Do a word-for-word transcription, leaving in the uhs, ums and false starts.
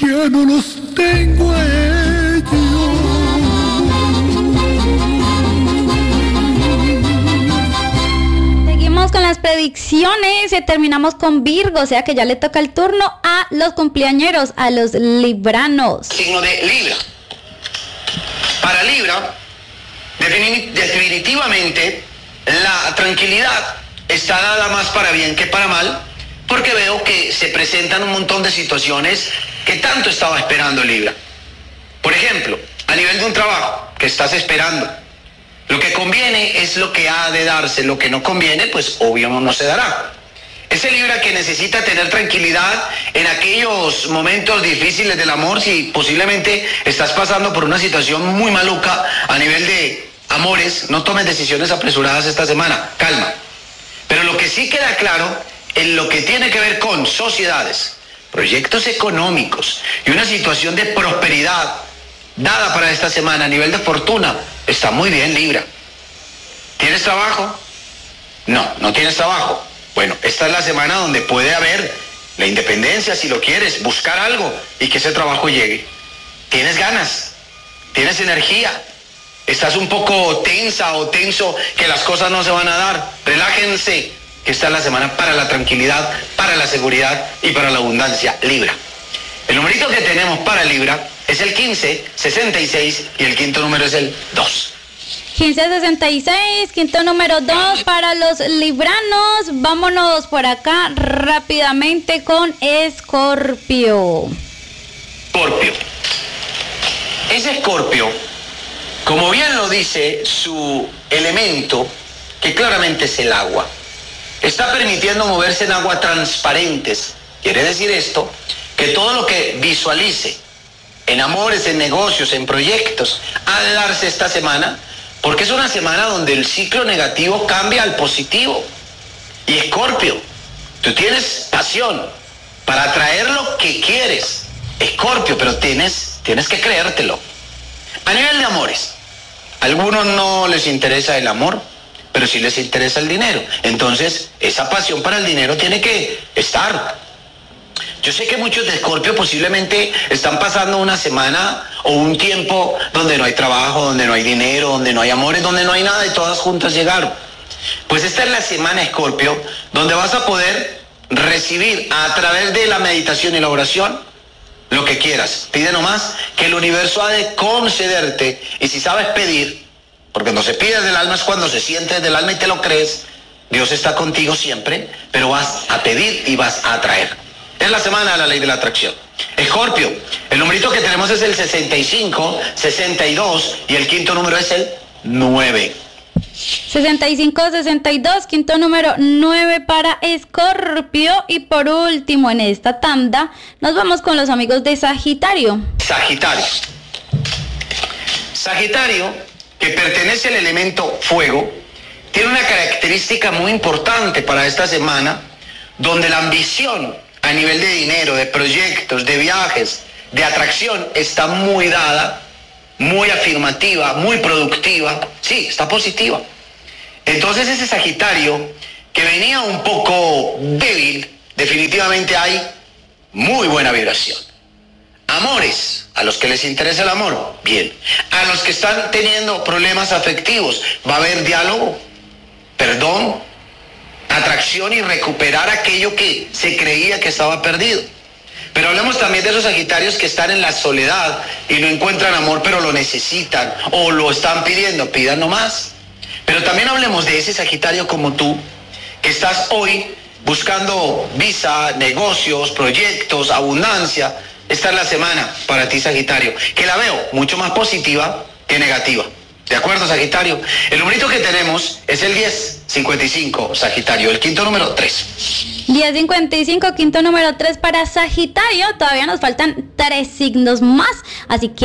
ya no los tengo a ellos. Seguimos con las predicciones y terminamos con Virgo, o sea que ya le toca el turno a los cumpleañeros, a los libranos. Signo de Libra. Para Libra, definitivamente la tranquilidad está dada más para bien que para mal, porque veo que se presentan un montón de situaciones que tanto estaba esperando Libra. Por ejemplo, a nivel de un trabajo que estás esperando, lo que conviene es lo que ha de darse, lo que no conviene, pues obvio no se dará. Ese Libra que necesita tener tranquilidad en aquellos momentos difíciles del amor, si posiblemente estás pasando por una situación muy maluca a nivel de amores, no tomes decisiones apresuradas esta semana, calma. Pero lo que sí queda claro en lo que tiene que ver con sociedades, proyectos económicos y una situación de prosperidad dada para esta semana a nivel de fortuna, está muy bien, Libra. ¿Tienes trabajo? No, no tienes trabajo. Bueno, esta es la semana donde puede haber la independencia, si lo quieres, buscar algo y que ese trabajo llegue. ¿Tienes ganas? ¿Tienes energía? ¿Estás un poco tensa o tenso que las cosas no se van a dar? Relájense, que esta es la semana para la tranquilidad, para la seguridad y para la abundancia, Libra. El numerito que tenemos para Libra es el quince sesenta y seis y el quinto número es el dos. quince sesenta y seis, quinto número dos para los libranos. Vámonos por acá rápidamente con Escorpio. Escorpio. Ese Escorpio, como bien lo dice su elemento, que claramente es el agua, está permitiendo moverse en agua transparentes. Quiere decir esto, que todo lo que visualice en amores, en negocios, en proyectos, ha de darse esta semana, porque es una semana donde el ciclo negativo cambia al positivo. Y Escorpio, tú tienes pasión para atraer lo que quieres, Escorpio, pero tienes, tienes que creértelo. A nivel de amores, a algunos no les interesa el amor, pero sí les interesa el dinero. Entonces, esa pasión para el dinero tiene que estar. Yo sé que muchos de Escorpio posiblemente están pasando una semana o un tiempo donde no hay trabajo, donde no hay dinero, donde no hay amores, donde no hay nada y todas juntas llegaron. Pues esta es la semana, Escorpio, donde vas a poder recibir a través de la meditación y la oración lo que quieras. Pide nomás que el universo ha de concederte, y si sabes pedir, porque cuando se pide del alma es cuando se siente del alma y te lo crees, Dios está contigo siempre, pero vas a pedir y vas a atraer. Es la semana de la ley de la atracción. Escorpio, el numerito que tenemos es el sesenta y cinco, sesenta y dos y el quinto número es el nueve. sesenta y cinco, sesenta y dos, quinto número nueve para Escorpio. Y por último en esta tanda nos vamos con los amigos de Sagitario. Sagitario. Sagitario, que pertenece al elemento fuego, tiene una característica muy importante para esta semana, donde la ambición a nivel de dinero, de proyectos, de viajes, de atracción, está muy dada, muy afirmativa, muy productiva. Sí, está positiva. Entonces ese Sagitario, que venía un poco débil, definitivamente hay muy buena vibración. Amores, a los que les interesa el amor, bien. A los que están teniendo problemas afectivos, va a haber diálogo, perdón, atracción y recuperar aquello que se creía que estaba perdido. Pero hablemos también de esos Sagitarios que están en la soledad y no encuentran amor, pero lo necesitan o lo están pidiendo, pidan nomás. Pero también hablemos de ese Sagitario como tú, que estás hoy buscando visa, negocios, proyectos, abundancia. Esta es la semana para ti, Sagitario, que la veo mucho más positiva que negativa. ¿De acuerdo, Sagitario? El numerito que tenemos es el diez cincuenta y cinco, Sagitario, el quinto número tres. diez cincuenta y cinco, quinto número tres para Sagitario. Todavía nos faltan tres signos más, así que